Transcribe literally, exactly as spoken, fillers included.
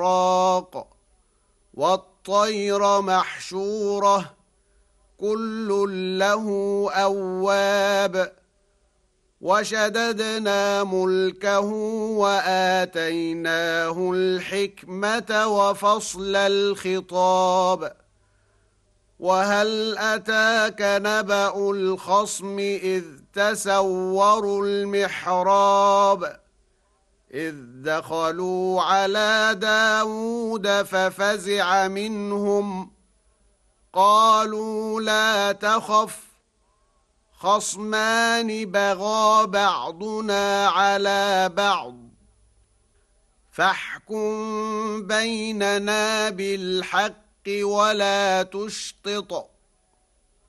براق والطير محشورة كل له أواب وشددنا ملكه وآتيناه الحكمة وفصل الخطاب وهل أتاك نبأ الخصم إذ تسوروا المحراب إذ دخلوا على داود ففزع منهم قالوا لا تخف خصمان بغى بعضنا على بعض فاحكم بيننا بالحق ولا تشطط